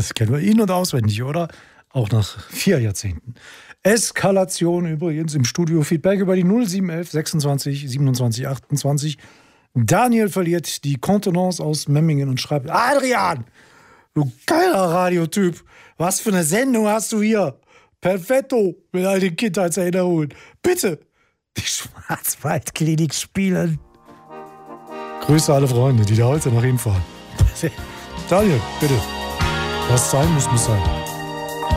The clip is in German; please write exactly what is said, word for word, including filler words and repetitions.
Das kennen wir in- und auswendig, oder? Auch nach vier Jahrzehnten. Eskalation übrigens im Studio. Feedback über die null sieben elf sechsundzwanzig siebenundzwanzig achtundzwanzig. Daniel verliert die Kontenance aus Memmingen und schreibt: Adrian, du geiler Radiotyp, was für eine Sendung hast du hier? Perfetto mit all den Kindheitserinnerungen. Bitte die Schwarzwaldklinik spielen. Grüße alle Freunde, die da heute nach ihm fahren. Daniel, bitte. Was sein muss, muss sein.